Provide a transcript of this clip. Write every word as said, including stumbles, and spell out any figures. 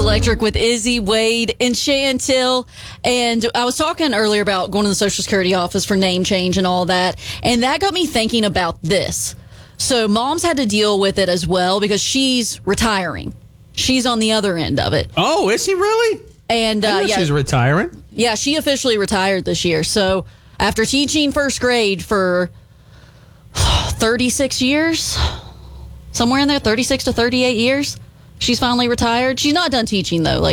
Electric with Izzy, Wade, and Chantel. And I was talking earlier about going to the Social Security office for name change and all that. And that got me thinking about this. So Mom's had to deal with it as well because she's retiring. She's on the other end of it. Oh, is she really? And uh, I know yeah, she's retiring. Yeah, she officially retired this year. So after teaching first grade for thirty-six years, somewhere in there, thirty-six to thirty-eight years, she's finally retired. She's not done teaching, though. Like,